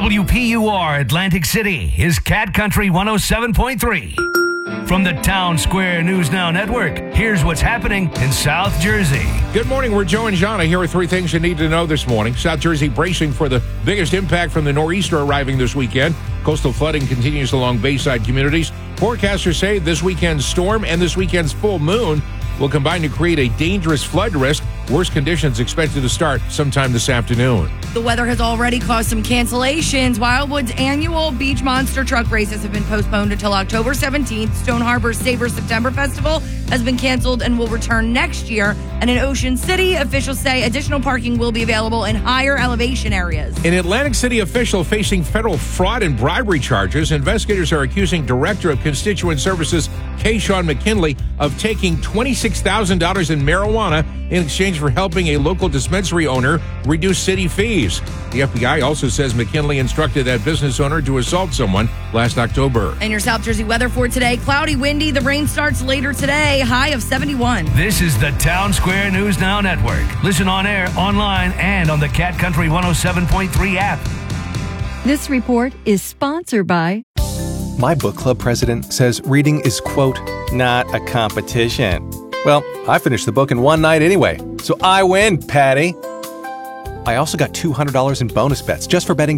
WPUR Atlantic City is Cat Country 107.3. From the Town Square News Now Network, here's what's happening in South Jersey. Good morning. We're Joe and Jana. Here are three things you need to know this morning. South Jersey bracing for the biggest impact from the nor'easter arriving this weekend. Coastal flooding continues along Bayside communities. Forecasters say this weekend's storm and this weekend's full moon will combine to create a dangerous flood risk. Worst conditions expected to start sometime this afternoon. The weather has already caused some cancellations. Wildwood's annual Beach Monster Truck races have been postponed until October 17th. Stone Harbor's Savor September Festival has been canceled and will return next year. And in Ocean City, officials say additional parking will be available in higher elevation areas. An Atlantic City official facing federal fraud and bribery charges. Investigators are accusing Director of Constituent Services Kayshawn McKinley of taking $26,000 in marijuana in exchange for helping a local dispensary owner reduce city fees. The FBI also says McKinley instructed that business owner to assault someone last October. And your South Jersey weather for today, cloudy, windy. The rain starts later today, high of 71. This is the Town Square News Now Network. Listen on air, online, and on the Cat Country 107.3 app. This report is sponsored by... My book club president says reading is, quote, not a competition. Well, I finished the book in one night anyway, so I win, Patty. I also got $200 in bonus bets just for betting